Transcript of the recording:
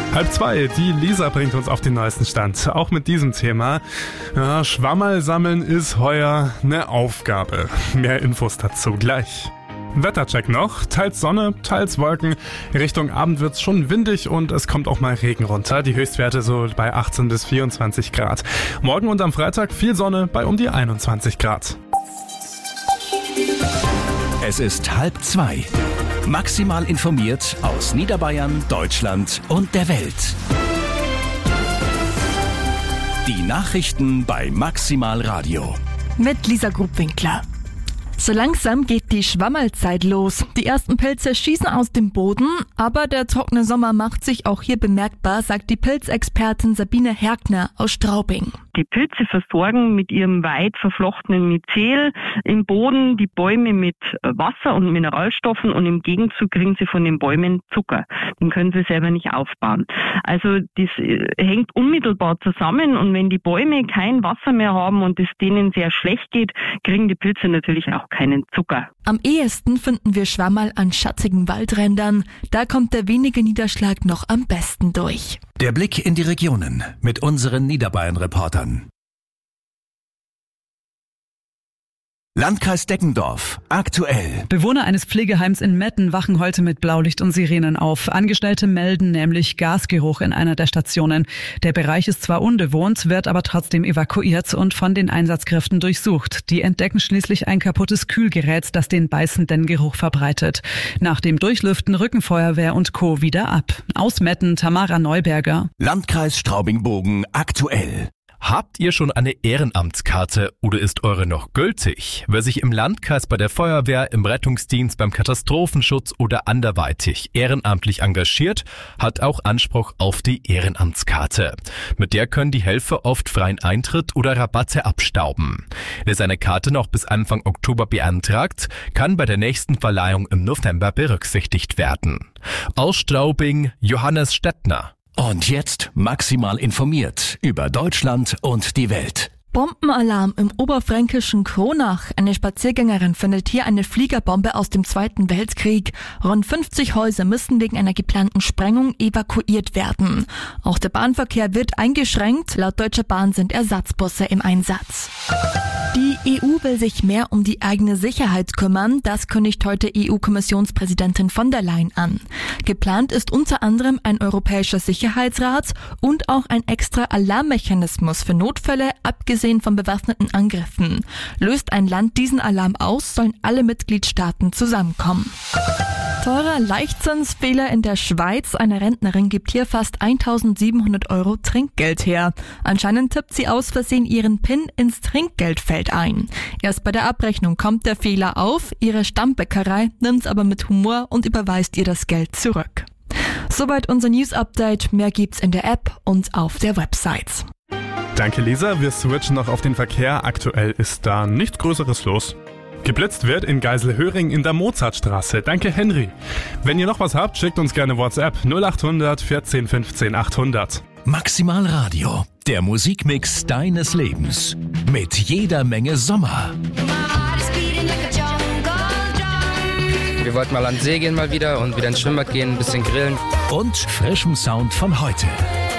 1:30, die Lisa bringt uns auf den neuesten Stand. Auch mit diesem Thema. Ja, Schwammerl sammeln ist heuer eine Aufgabe. Mehr Infos dazu gleich. Wettercheck noch. Teils Sonne, teils Wolken. Richtung Abend wird's schon windig und es kommt auch mal Regen runter. Die Höchstwerte so bei 18 bis 24 Grad. Morgen und am Freitag viel Sonne bei um die 21 Grad. Es ist 1:30. Maximal informiert aus Niederbayern, Deutschland und der Welt. Die Nachrichten bei Maximal Radio. Mit Lisa Grubwinkler. So langsam geht die Schwammerlzeit los. Die ersten Pilze schießen aus dem Boden, aber der trockene Sommer macht sich auch hier bemerkbar, sagt die Pilzexpertin Sabine Hergner aus Straubing. Die Pilze versorgen mit ihrem weit verflochtenen Myzel im Boden die Bäume mit Wasser und Mineralstoffen und im Gegenzug kriegen sie von den Bäumen Zucker. Den können sie selber nicht aufbauen. Also das hängt unmittelbar zusammen und wenn die Bäume kein Wasser mehr haben und es denen sehr schlecht geht, kriegen die Pilze natürlich auch keinen Zucker. Am ehesten finden wir Schwammerl an schattigen Waldrändern. Da kommt der wenige Niederschlag noch am besten durch. Der Blick in die Regionen mit unseren Niederbayern-Reportern. Landkreis Deggendorf. Aktuell. Bewohner eines Pflegeheims in Metten wachen heute mit Blaulicht und Sirenen auf. Angestellte melden nämlich Gasgeruch in einer der Stationen. Der Bereich ist zwar unbewohnt, wird aber trotzdem evakuiert und von den Einsatzkräften durchsucht. Die entdecken schließlich ein kaputtes Kühlgerät, das den beißenden Geruch verbreitet. Nach dem Durchlüften rücken Feuerwehr und Co. wieder ab. Aus Metten Tamara Neuberger. Landkreis Straubing-Bogen. Aktuell. Habt ihr schon eine Ehrenamtskarte oder ist eure noch gültig? Wer sich im Landkreis bei der Feuerwehr, im Rettungsdienst, beim Katastrophenschutz oder anderweitig ehrenamtlich engagiert, hat auch Anspruch auf die Ehrenamtskarte. Mit der können die Helfer oft freien Eintritt oder Rabatte abstauben. Wer seine Karte noch bis Anfang Oktober beantragt, kann bei der nächsten Verleihung im November berücksichtigt werden. Aus Straubing, Johannes Stettner. Und jetzt maximal informiert über Deutschland und die Welt. Bombenalarm im oberfränkischen Kronach. Eine Spaziergängerin findet hier eine Fliegerbombe aus dem Zweiten Weltkrieg. Rund 50 Häuser müssen wegen einer geplanten Sprengung evakuiert werden. Auch der Bahnverkehr wird eingeschränkt. Laut Deutscher Bahn sind Ersatzbusse im Einsatz. Die EU will sich mehr um die eigene Sicherheit kümmern. Das kündigt heute EU-Kommissionspräsidentin von der Leyen an. Geplant ist unter anderem ein europäischer Sicherheitsrat und auch ein extra Alarmmechanismus für Notfälle, abgesehen von bewaffneten Angriffen. Löst ein Land diesen Alarm aus, sollen alle Mitgliedstaaten zusammenkommen. Teurer Leichtzinsfehler in der Schweiz. Eine Rentnerin gibt hier fast 1.700 € Trinkgeld her. Anscheinend tippt sie aus Versehen ihren PIN ins Trinkgeldfeld ein. Erst bei der Abrechnung kommt der Fehler auf. Ihre Stammbäckerei nimmt's aber mit Humor und überweist ihr das Geld zurück. Soweit unser News-Update. Mehr gibt's in der App und auf der Website. Danke Lisa, wir switchen noch auf den Verkehr. Aktuell ist da nichts Größeres los. Geblitzt wird in Geiselhöring in der Mozartstraße. Danke Henry. Wenn ihr noch was habt, schickt uns gerne WhatsApp 0800 14 15 800. Maximal Radio. Der Musikmix deines Lebens. Mit jeder Menge Sommer. Wir wollten mal an den See gehen mal wieder und wieder ins Schwimmbad gehen, ein bisschen grillen. Und frischem Sound von heute.